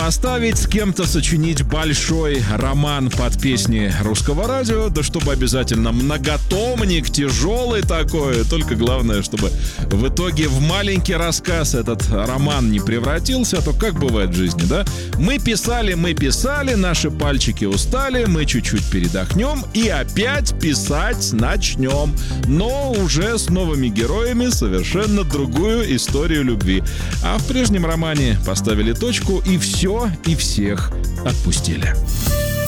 поставить, с кем-то сочинить большой роман под песни русского радио, да чтобы обязательно многотомник, тяжелый такой. Только главное, чтобы в итоге в маленький рассказ этот роман не превратился, а то как бывает в жизни, да? Мы писали, наши пальчики устали, мы чуть-чуть передохнем и опять писать начнем. Но уже с новыми героями, совершенно другую историю любви. А в прежнем романе поставили точку и все, и всех отпустили.